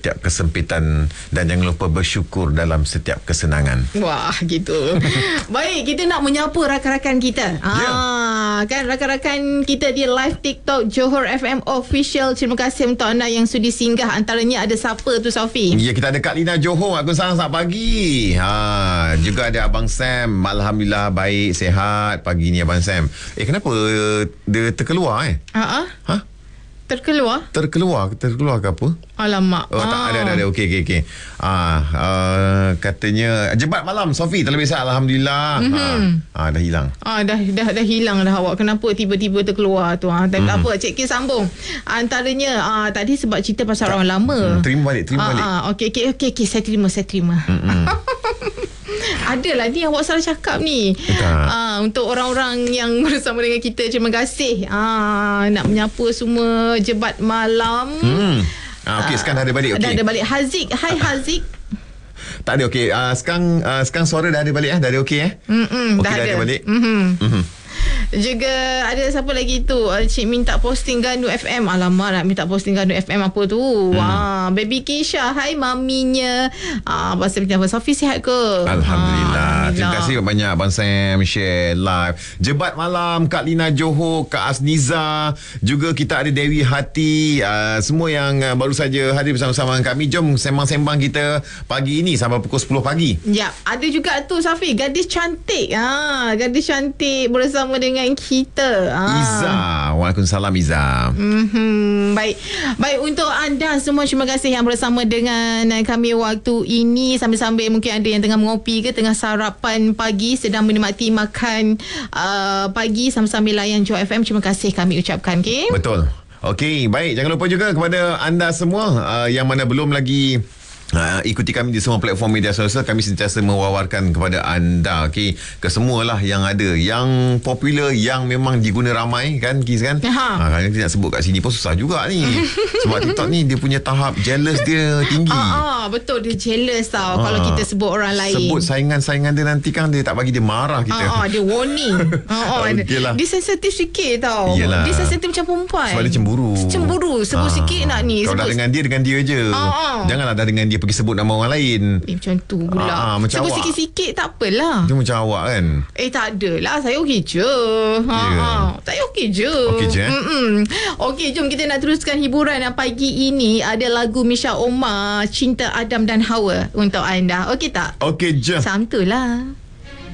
setiap kesempitan dan jangan lupa bersyukur dalam setiap kesenangan. Wah, gitu. Baik, kita nak menyapa rakan-rakan kita. Kan rakan-rakan kita di live TikTok Johor FM Official. Terima kasih untuk anda yang sudi singgah. Antaranya ada siapa tu, Sofi? Ya, kita ada Kak Lina Johor. Waalaikumsalam, selamat pagi. Juga ada Abang Sam. Alhamdulillah baik, sihat pagi ni Abang Sam. Kenapa dia terkeluar Terkeluar ke apa? Alamak. Tak ada. Okey. Katanya jebat malam Sofi terlebih sihat, alhamdulillah. Dah hilang. Dah hilang dah awak. Kenapa tiba-tiba terkeluar tu? Tapi tak apa, Cik K sambung. Antaranya tadi sebab cerita pasal orang lama. Terima balik. Okey, saya terima. Adalah ni awak salah cakap ni. Untuk orang-orang yang bersama dengan kita, terima kasih. Nak menyapa semua jebat malam. Okey, sekarang dah ada balik. Dah ada balik. Haziq, hai Haziq. Tak ada, okey. Sekarang suara dah ada balik. Dah ada okey dah ada balik. Juga ada siapa lagi tu, Cik minta posting Gandu FM. Alamak, nak minta posting Gandu FM apa tu? Baby Kisha, hai maminya. Pasal apa, Sofi sihat ke? Alhamdulillah. Terima kasih banyak Abang Sam share live jebat malam, Kak Lina Johor, Kak Asniza, juga kita ada Dewi Hati, semua yang baru saja hadir bersama-sama dengan kami. Jom sembang-sembang kita pagi ini sampai pukul 10 pagi. Ya, ada juga tu Safi, gadis cantik. Gadis cantik bersama dengan kita. Iza. Waalaikumsalam Iza. Baik, untuk anda semua, terima kasih yang bersama dengan kami waktu ini. Sambil-sambil mungkin ada yang tengah mengopi ke, tengah sarapan pagi, sedang menikmati makan pagi sambil-sambil layan Johor FM. Terima kasih kami ucapkan. Betul. Okey, baik. Jangan lupa juga kepada anda semua yang mana belum lagi ikuti kami di semua platform media sosial. Kami sentiasa mewawarkan kepada anda kesemualah yang ada, yang popular, yang memang diguna ramai kan, Kiz kan. Kalau kita nak sebut kat sini pun susah juga ni. Sebab TikTok ni dia punya tahap jealous dia tinggi. Betul, dia jealous tau kalau kita sebut orang lain. Sebut saingan-saingan dia, nanti kan dia tak bagi, dia marah kita. Dia warning. Dia sensitif sikit tau. Yelah. Dia sensitif macam perempuan. Sebab dia cemburu. Sebut sikit nak ni. Kalau dah dengan dia je. Janganlah dah dengan dia pergi sebut nama orang lain. Macam tu pula. Macam sebut awak. sikit-sikit tak apalah. Dia macam awak kan. Tak adalah. Saya okey je. Saya okey je. Okey, jom kita nak teruskan hiburan pagi ini. Ada lagu Misha Omar, Cinta Adam dan Hawa untuk anda. Okey tak? Okey je. Santulah.